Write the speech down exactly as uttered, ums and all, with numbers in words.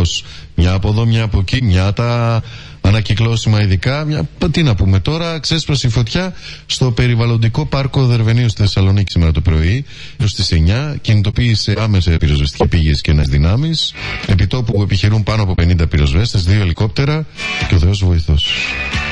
κάπως μια από εδώ, μια από εκεί, μια τα ανακυκλώσιμα ειδικά. Μια, τι να πούμε τώρα, ξέσπασε η φωτιά στο περιβαλλοντικό πάρκο Δερβενίου στη Θεσσαλονίκη σήμερα το πρωί. Στις εννιά κινητοποίησε άμεσα πυροσβεστική πηγές και ένας δυνάμεις. Επιτόπου επιχειρούν πάνω από πενήντα πυροσβέστες, δύο ελικόπτερα και ο Θεός βοηθός.